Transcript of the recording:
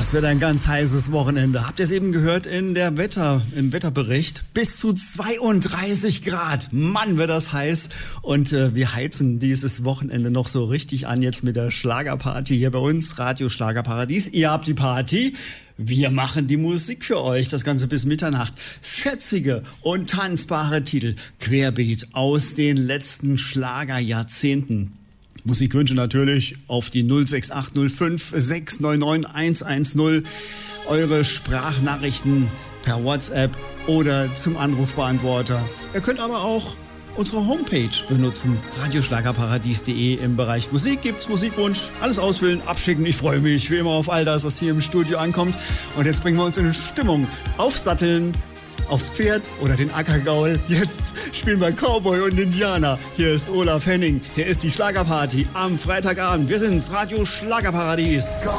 Das wird ein ganz heißes Wochenende. Habt ihr es eben gehört im Wetterbericht? Bis zu 32 Grad. Mann, wird das heiß. Und wir heizen dieses Wochenende noch so richtig an jetzt mit der Schlagerparty hier bei uns, Radio Schlagerparadies. Ihr habt die Party. Wir machen die Musik für euch, das Ganze bis Mitternacht. Fetzige und tanzbare Titel, querbeet aus den letzten Schlagerjahrzehnten. Musikwünsche natürlich auf die 06805 699 110. Eure Sprachnachrichten per WhatsApp oder zum Anrufbeantworter. Ihr könnt aber auch unsere Homepage benutzen, radioschlagerparadies.de. Im Bereich Musik gibt's Musikwunsch. Alles ausfüllen, abschicken. Ich freue mich wie immer auf all das, was hier im Studio ankommt. Und jetzt bringen wir uns in Stimmung. Aufsatteln, aufs Pferd oder den Ackergaul. Jetzt spielen wir Cowboy und Indianer. Hier ist Olaf Henning. Hier ist die Schlagerparty am Freitagabend. Wir sind's, Radio Schlagerparadies.